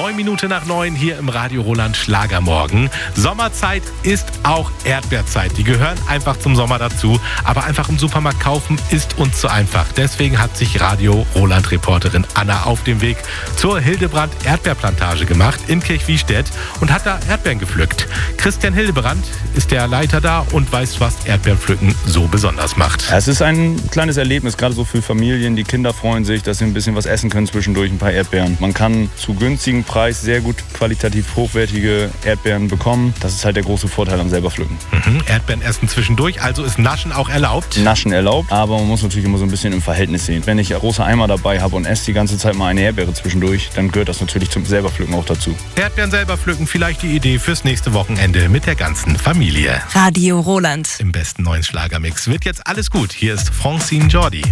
9 Minuten nach 9 hier im Radio Roland Schlagermorgen. Sommerzeit ist auch Erdbeerzeit. Die gehören einfach zum Sommer dazu. Aber einfach im Supermarkt kaufen ist uns zu einfach. Deswegen hat sich Radio Roland Reporterin Anna auf den Weg zur Hildebrand Erdbeerplantage gemacht in Kirchwiestedt und hat da Erdbeeren gepflückt. Christian Hildebrand ist der Leiter da und weiß, was Erdbeerpflücken so besonders macht. Ja, es ist ein kleines Erlebnis, gerade so für Familien. Die Kinder freuen sich, dass sie ein bisschen was essen können zwischendurch, ein paar Erdbeeren. Man kann zu günstigem Preis sehr gut qualitativ hochwertige Erdbeeren bekommen. Das ist halt der große Vorteil am selber pflücken. Erdbeeren essen zwischendurch, also ist Naschen auch erlaubt? Naschen erlaubt, aber man muss natürlich immer so ein bisschen im Verhältnis sehen. Wenn ich große Eimer dabei habe und esse die ganze Zeit mal eine Erdbeere zwischendurch, dann gehört das natürlich zum selber pflücken auch dazu. Erdbeeren selber pflücken, vielleicht die Idee fürs nächste Wochenende mit der ganzen Familie. Radio Roland. Im besten neuen Schlagermix wird jetzt alles gut. Hier ist Francine Jordi.